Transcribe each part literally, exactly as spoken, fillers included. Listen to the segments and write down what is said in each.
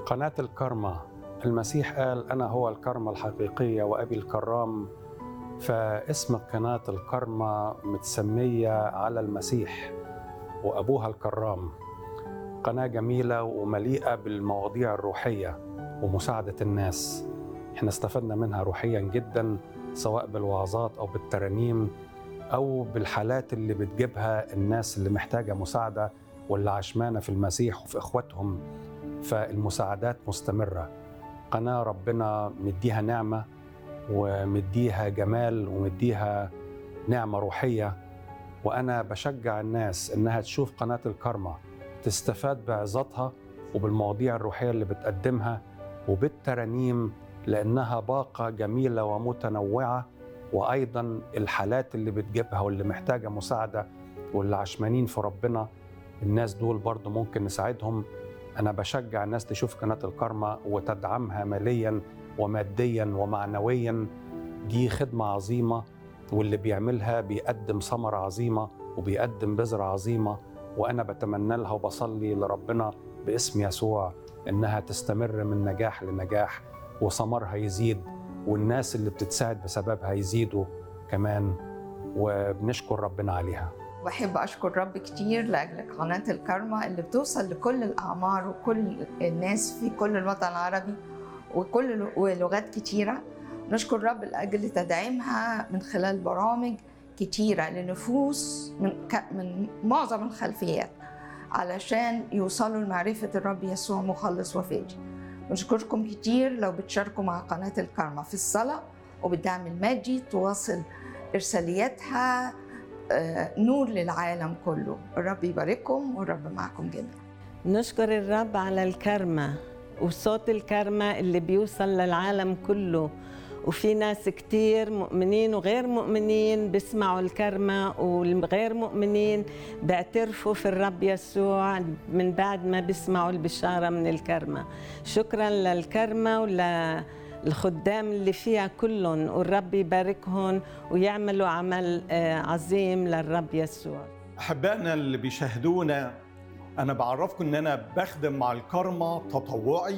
قناة الكرمة، المسيح قال أنا هو الكرمة الحقيقية وأبي الكرام، فاسم قناة الكرمة متسمية على المسيح وأبوها الكرام. قناة جميلة ومليئة بالمواضيع الروحية ومساعدة الناس. احنا استفدنا منها روحيا جدا، سواء بالوعظات أو بالترانيم أو بالحالات اللي بتجيبها الناس اللي محتاجة مساعدة واللي عشمانة في المسيح وفي إخواتهم، فالمساعدات مستمرة. قناة ربنا مديها نعمة ومديها جمال ومديها نعمة روحية، وأنا بشجع الناس إنها تشوف قناة الكرمة، تستفاد بعظاتها وبالمواضيع الروحية اللي بتقدمها وبالترانيم، لأنها باقة جميلة ومتنوعة، وأيضا الحالات اللي بتجيبها واللي محتاجة مساعدة واللي عشمانين في ربنا، الناس دول برضو ممكن نساعدهم. أنا بشجع الناس تشوف قناة الكرمة وتدعمها ماليا وماديا ومعنويا. دي خدمة عظيمة، واللي بيعملها بيقدم ثمرة عظيمة وبيقدم بذرة عظيمة، وأنا بتمنى لها وبصلي لربنا باسم يسوع إنها تستمر من نجاح لنجاح وثمرها يزيد، والناس اللي بتتساعد بسببها يزيدوا كمان، وبنشكر ربنا عليها. بحب أشكر رب كتير لأجل قناة الكرمة اللي بتوصل لكل الأعمار وكل الناس في كل الوطن العربي وكل ولغات كتيرة. نشكر رب لأجل تدعيمها من خلال برامج كتيرة لنفوس من, من معظم الخلفيات علشان يوصلوا لمعرفة الرب يسوع مخلص وفادي. نشكركم كتير لو بتشاركوا مع قناة الكرمة في الصلاة وبالدعم المادي، تواصل إرسالياتها نور للعالم كله. الرب يبارككم والرب معكم جميعا. نشكر الرب على الكرمة وصوت الكرمة اللي بيوصل للعالم كله، وفي ناس كتير مؤمنين وغير مؤمنين بيسمعوا الكرمة، والغير مؤمنين بيعترفوا في الرب يسوع من بعد ما بيسمعوا البشارة من الكرمة. شكرا للكرمة وللخدام اللي فيها كلهم، والرب يباركهم ويعملوا عمل عظيم للرب يسوع. أحبائنا اللي بيشاهدونا، أنا بعرفكم إن أنا بخدم مع الكرمة تطوعي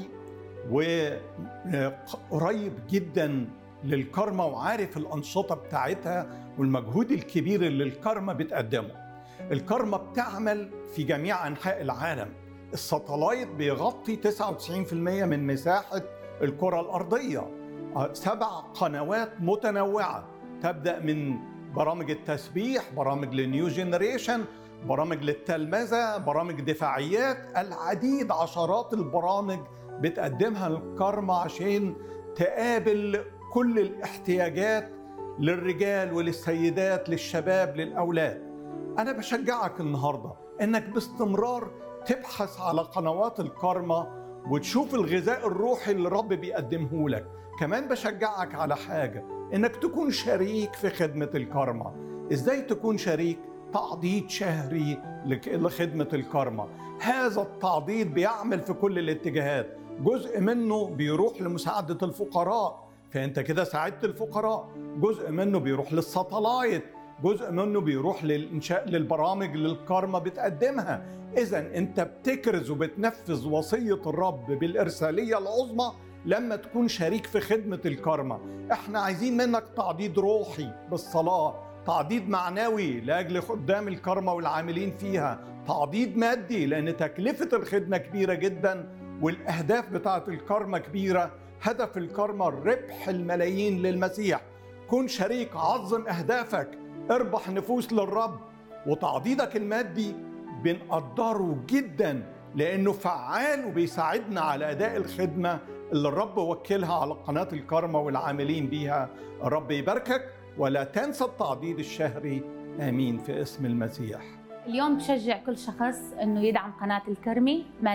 وقريب جدا للكرمة، وعارف الأنشطة بتاعتها والمجهود الكبير اللي الكرمة بتقدمه. الكرمة بتعمل في جميع أنحاء العالم. الساتلايت بيغطي تسعة وتسعين بالمئة من مساحة الكرة الأرضية. سبع قنوات متنوعة، تبدأ من برامج التسبيح، برامج لنيو جينيريشن، برامج للتلمذة، برامج دفاعيات، العديد عشرات البرامج بتقدمها الكرمة عشان تقابل كل الاحتياجات للرجال وللسيدات، للشباب، للأولاد. أنا بشجعك النهاردة إنك باستمرار تبحث على قنوات الكرمة وتشوف الغذاء الروحي اللي الرب بيقدمه لك. كمان بشجعك على حاجة، إنك تكون شريك في خدمة الكرمة. إزاي تكون شريك؟ تعضيد شهري لخدمة الكرمة. هذا التعضيد بيعمل في كل الاتجاهات. جزء منه بيروح لمساعدة الفقراء، فأنت كده ساعدت الفقراء. جزء منه بيروح للساتلايت، جزء منه بيروح للإنشاء للبرامج اللي الكرمة بتقدمها. إذن أنت بتكرز وبتنفذ وصية الرب بالإرسالية العظمى لما تكون شريك في خدمة الكرمة. احنا عايزين منك تعضيد روحي بالصلاة، تعضيد معنوي لأجل خدام الكرمة والعاملين فيها، تعضيد مادي لأن تكلفة الخدمة كبيرة جدا والأهداف بتاعة الكرمة كبيرة. هدف الكرمة ربح الملايين للمسيح. كن شريك، عظم أهدافك، اربح نفوس للرب. وتعضيدك المادي بنقدره جدا لأنه فعال وبيساعدنا على أداء الخدمة اللي الرب وكلها على قناة الكرمة والعاملين بيها. الرب يباركك، ولا تنسى التعضيد الشهري. آمين في اسم المسيح. اليوم بشجع كل شخص أنه يدعم قناة الكرمة.